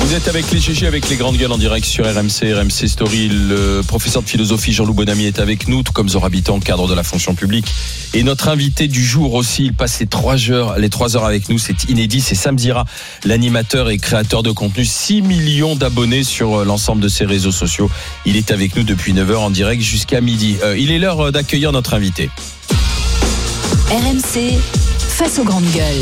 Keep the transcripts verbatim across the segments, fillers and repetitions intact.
Vous êtes avec les G G, avec les grandes gueules en direct sur R M C, R M C Story. Le professeur de philosophie Jean-Loup Bonamy est avec nous, tout comme Zora Habitant, cadre de la fonction publique. Et notre invité du jour aussi, il passe les trois heures, les trois heures avec nous, c'est inédit, c'est Sam Zira, l'animateur et créateur de contenu, six millions d'abonnés sur l'ensemble de ses réseaux sociaux. Il est avec nous depuis neuf heures en direct jusqu'à midi. Euh, il est l'heure d'accueillir notre invité. R M C, face aux grandes gueules.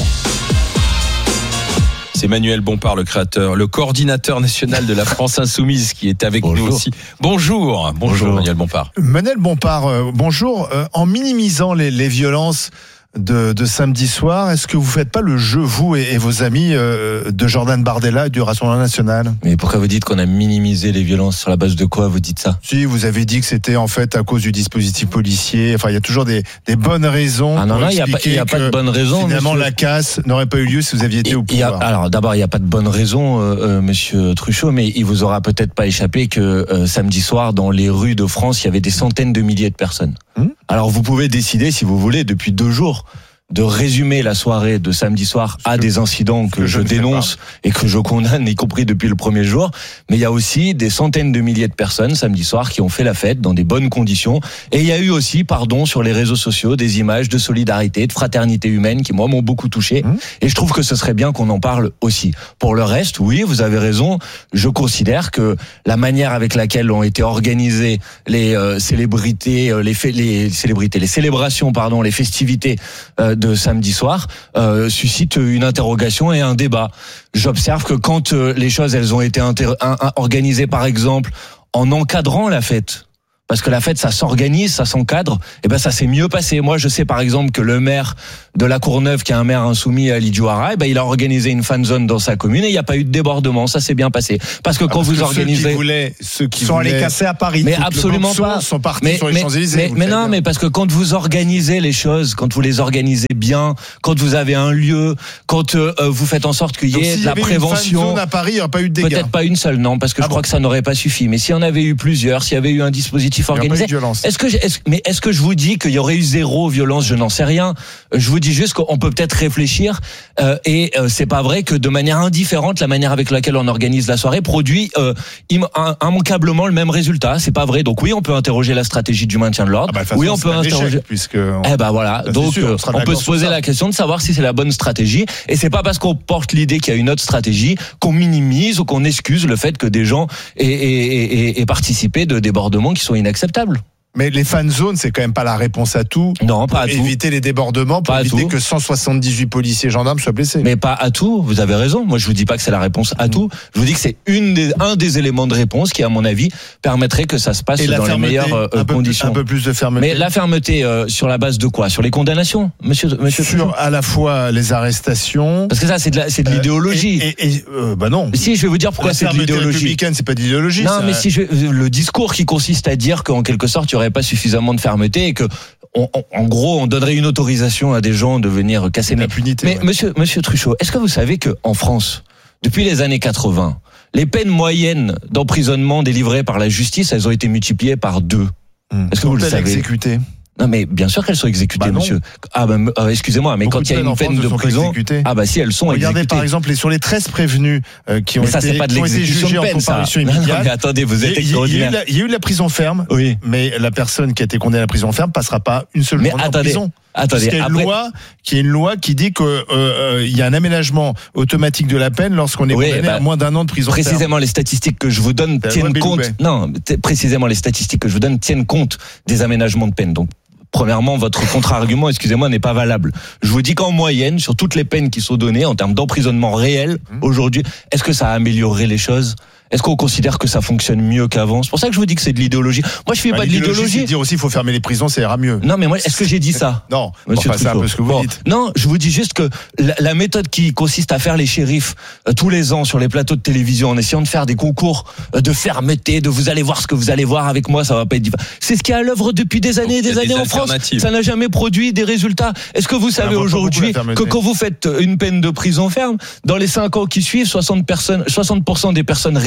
C'est Manuel Bompard, le créateur, le coordinateur national de la France Insoumise qui est avec bonjour. nous aussi. Bonjour. Bonjour, bonjour Manuel Bompard. Manuel Bompard, euh, bonjour. Euh, en minimisant les, les violences de, de samedi soir, est-ce que vous faites pas le jeu, vous et, et vos amis, euh, de Jordan Bardella et du Rassemblement National ? Mais pourquoi vous dites qu'on a minimisé les violences ? Sur la base de quoi vous dites ça ? Si, vous avez dit que c'était en fait à cause du dispositif policier. Enfin, il y a toujours des, des bonnes raisons. Ah non, pour non, il n'y a, pas, y a pas de bonnes raisons. Finalement, monsieur. La casse n'aurait pas eu lieu si vous aviez été et, au pouvoir. A, alors, d'abord, il n'y a pas de bonnes raisons, euh, euh, monsieur Truchot, mais il vous aura peut-être pas échappé que euh, samedi soir, dans les rues de France, il y avait des centaines de milliers de personnes. Hum alors, vous pouvez décider, si vous voulez, depuis deux jours, de résumer la soirée de samedi soir à des incidents que je dénonce et que je condamne, y compris depuis le premier jour. Mais il y a aussi des centaines de milliers de personnes samedi soir qui ont fait la fête dans des bonnes conditions. Et il y a eu aussi, pardon, sur les réseaux sociaux, des images de solidarité, de fraternité humaine qui, moi, m'ont beaucoup touché. Mmh. Et je trouve que ce serait bien qu'on en parle aussi. Pour le reste, oui, vous avez raison. Je considère que la manière avec laquelle ont été organisées les euh, célébrités, euh, les, fa- les célébrités, les célébrations, pardon, les festivités euh, de samedi soir euh, suscite une interrogation et un débat. J'observe que quand euh, les choses elles ont été inter- un, un, organisées par exemple en encadrant la fête, parce que la fête ça s'organise, ça s'encadre, et ben ça s'est mieux passé. Moi je sais par exemple que le maire de la Courneuve, qui est un maire insoumis à Lidjouara, et ben il a organisé une fan zone dans sa commune et il n'y a pas eu de débordement, ça s'est bien passé. Parce que quand ah, parce vous que organisez, ceux qui voulaient, ceux qui sont voulaient... allés casser à Paris, mais absolument pas, sont partis mais, sur les mais, Champs-Élysées. Mais, mais non, bien. mais parce que quand vous organisez les choses, quand vous les organisez bien, quand vous avez un lieu, quand euh, vous faites en sorte qu'il y ait Donc, de la prévention. Une fan zone à Paris, il n'y aurait pas eu de dégâts. Peut-être pas une seule, non, parce que ah je bon. crois que ça n'aurait pas suffi. Mais s'il y en avait eu plusieurs, s'il y avait eu un dispositif organisé, est-ce que, est-ce, mais est-ce que je vous dis qu'il y aurait eu zéro violence ? Je n'en sais rien. Je vous dis juste qu'on peut peut-être réfléchir euh, et euh, c'est pas vrai que de manière indifférente, la manière avec laquelle on organise la soirée produit euh, im- immanquablement le même résultat. C'est pas vrai. Donc oui, on peut interroger la stratégie du maintien de l'ordre. Ah bah, façon, oui, on peut interroger. Puisque on... Eh ben voilà. Ça, Donc sûr, on, on peut se poser la question de savoir si c'est la bonne stratégie. Et c'est pas parce qu'on porte l'idée qu'il y a une autre stratégie qu'on minimise ou qu'on excuse le fait que des gens aient, aient, aient, aient participé de débordements qui sont inacceptables. Mais les fan zones, c'est quand même pas la réponse à tout. Non, pas à tout. tout. Éviter les débordements, pour pas éviter que cent soixante-dix-huit policiers et gendarmes soient blessés. Mais pas à tout, vous avez raison. Moi, je vous dis pas que c'est la réponse à mmh. tout. Je vous dis que c'est une des, un des éléments de réponse qui, à mon avis, permettrait que ça se passe et dans les meilleures euh, un conditions. Plus, un peu plus de fermeté. Mais la fermeté, euh, sur la base de quoi ? Sur les condamnations, monsieur, monsieur Sur Truchot. À la fois les arrestations. Parce que ça, c'est de, la, c'est de l'idéologie. Euh, et, et, et euh, bah non. Si, je vais vous dire pourquoi la c'est de l'idéologie. Républicaine, c'est pas de l'idéologie. Non, ça. mais si je, le discours qui consiste à dire qu'en quelque sorte, il n'y aurait pas suffisamment de fermeté et que, on, on, en gros, on donnerait une autorisation à des gens de venir casser. Mais, impunité, mais ouais. monsieur, monsieur Truchot, est-ce que vous savez que en France, depuis les années quatre-vingts, les peines moyennes d'emprisonnement délivrées par la justice, elles ont été multipliées par deux. Hum. Est-ce que vous le savez ? Exécutées. Non, mais bien sûr qu'elles sont exécutées, bah monsieur. Ah bah, euh, excusez-moi, mais Beaucoup quand il y a une peine de prison, ah bah si elles sont Regardez, exécutées. par exemple, les, sur les treize prévenus euh, qui ont mais ça, été, c'est pas de qui ont été jugés de peine, en comparution ça. immédiate. Non, non, mais attendez, vous êtes extraordinaire. Il y a eu de la prison ferme, oui. mais la personne qui a été condamnée à la prison ferme passera pas une seule mais journée attendez, en prison. Attendez, il y a une après... loi qui est une loi qui dit que euh, euh, il y a un aménagement automatique de la peine lorsqu'on est oui, condamné bah, à moins d'un an de prison ferme. Précisément, les statistiques que je vous donne C'est tiennent compte. Non, t- précisément les statistiques que je vous donne tiennent compte des aménagements de peine. Donc premièrement, votre contre-argument, excusez-moi, n'est pas valable. Je vous dis qu'en moyenne, sur toutes les peines qui sont données en termes d'emprisonnement réel, mmh. aujourd'hui, est-ce que ça a amélioré les choses ? Est-ce qu'on considère que ça fonctionne mieux qu'avant ? C'est pour ça que je vous dis que c'est de l'idéologie. Moi, je fais bah, pas de l'idéologie. C'est dire aussi, il faut fermer les prisons, ça ira mieux. Non, mais moi, est-ce que j'ai dit ça ? Non, monsieur enfin, c'est un peu ce que vous bon, dites. Non, je vous dis juste que la, la méthode qui consiste à faire les shérifs euh, tous les ans sur les plateaux de télévision, en essayant de faire des concours euh, de fermeté, de vous allez voir ce que vous allez voir avec moi, ça va pas être difficile. C'est ce qui est à l'œuvre depuis des années et des années des en France. Ça n'a jamais produit des résultats. Est-ce que vous savez aujourd'hui que quand vous faites une peine de prison ferme, dans les cinq ans qui suivent, soixante personnes, soixante pour cent des personnes récidives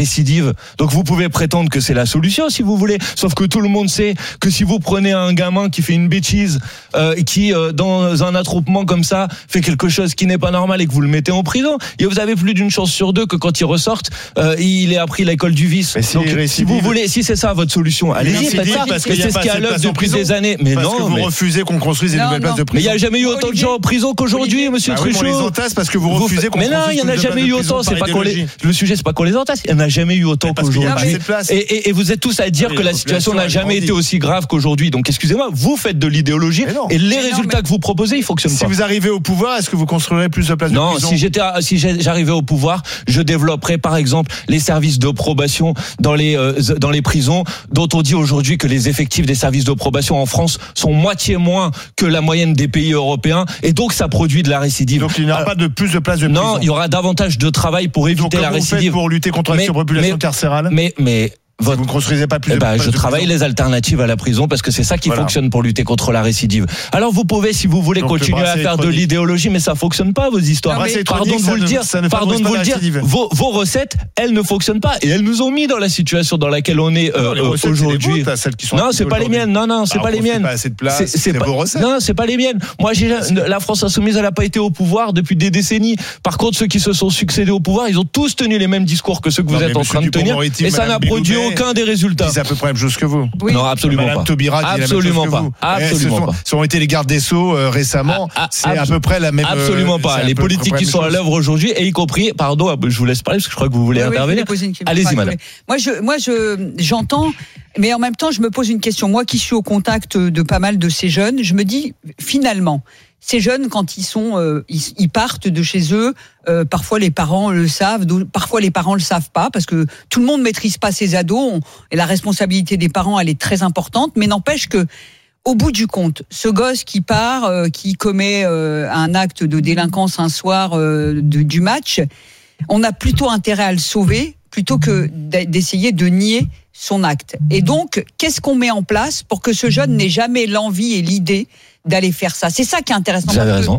récidive. Donc vous pouvez prétendre que c'est la solution si vous voulez, sauf que tout le monde sait que si vous prenez un gamin qui fait une bêtise, euh, qui euh, dans un attroupement comme ça fait quelque chose qui n'est pas normal et que vous le mettez en prison, et vous avez plus d'une chance sur deux que quand il ressorte, euh, il ait appris l'école du vice. Mais si Donc récidive, si vous voulez, si c'est ça votre solution, allez-y, faites ça. Parce Mais qu'il y a c'est ce pas qui est à assez de l'œuvre places en depuis prison. des années. Mais Parce non, que vous mais refusez qu'on construise des Non, nouvelles non. places de mais il prison. n'y a jamais eu autant de Olivier. gens en prison qu'aujourd'hui, monsieur Ah oui, mais on les Truchot. entasse parce que vous Vous refusez faites- qu'on mais non, construise il y en a plus de jamais places eu de prison autant. C'est par pas qu'on les. idéologie. Le sujet, c'est pas qu'on les entasse. Il n'y en a jamais eu autant Parce qu'il y a pas qu'aujourd'hui. assez de place. Et, et, et vous êtes tous à dire Oui, que la la situation n'a population, elle jamais été grandit. aussi grave qu'aujourd'hui. Donc, excusez-moi, vous faites de l'idéologie Mais non. et les Mais non, résultats mais- que vous proposez, ils fonctionnent Si pas. vous arrivez au pouvoir, est-ce que vous construirez plus de places de Non, prison? si j'étais, à- si j'ai- j'arrivais au pouvoir, je développerais par exemple les services de probation dans les euh, dans les prisons, dont on dit aujourd'hui que les effectifs des services de probation en France sont moitié moins que la moyenne des pays européens, et donc ça produit de la récidive. Donc il n'y aura Alors, pas de plus de places de prison. non, il y aura davantage de travail pour Donc éviter la comment vous faites récidive. pour lutter contre la Mais- surpopulation mais- carcérale? Mais mais Vous ne construisez pas plus Eh de ben, places je de travaille prison. les alternatives à la prison parce que c'est ça qui Voilà. fonctionne pour lutter contre la récidive. Alors vous pouvez, si vous voulez, Donc, le continuer à bracelet faire de électronique. l'idéologie, mais ça fonctionne pas vos histoires. Le bracelet Pardon de électronique, vous ça le ne- dire, ça ne pardon de favorise vous pas le la dire. récidive. Vos, vos recettes, elles ne fonctionnent pas et elles nous ont mis dans la situation dans laquelle on est euh, Les recettes, c'est les aujourd'hui. vôtres, celles qui sont Non, appliquées c'est pas les aujourd'hui. miennes. Non, non, c'est Alors, pas les on fait miennes. pas assez de place, C'est- c'est pas- vos recettes. Non, c'est pas les miennes. Moi, j'ai la France insoumise, elle n'a pas été au pouvoir depuis des décennies. Par contre, ceux qui se sont succédés au pouvoir, ils ont tous tenu les mêmes discours que ceux que vous Non, mais êtes en monsieur train de tenir, Dupond-Moretti, et ça Madame n'a produit Belloubet, aucun des résultats. C'est à peu près la même chose que vous. Oui. Non, absolument Madame pas. Taubira dit la même chose Absolument que pas. vous. Absolument Eh, ce sont, pas. ce ont été les gardes des Sceaux euh, récemment. Ah, ah, c'est à abso- peu près la même. euh, Absolument c'est pas. à Les peu politiques près qui la sont même à chose. l'œuvre aujourd'hui, et y compris, pardon, je vous laisse parler parce que je crois que vous voulez Oui, oui, je intervenir. voulais poser une question. Allez-y, Enfin, madame. Moi, je, moi, je, j'entends, mais en même temps, je me pose une question. Moi, qui suis au contact de pas mal de ces jeunes, je me dis, finalement, ces jeunes, quand ils sont, euh, ils, ils partent de chez eux. Euh, parfois, les parents le savent. Parfois, les parents le savent pas, parce que tout le monde maîtrise pas ses ados. On, et la responsabilité des parents, elle est très importante. Mais n'empêche que, au bout du compte, ce gosse qui part, euh, qui commet euh, un acte de délinquance un soir euh, de, du match, on a plutôt intérêt à le sauver plutôt que d'essayer de nier son acte. Et donc, qu'est-ce qu'on met en place pour que ce jeune n'ait jamais l'envie et l'idée d'aller faire ça? C'est ça qui est intéressant. Vous avez raison.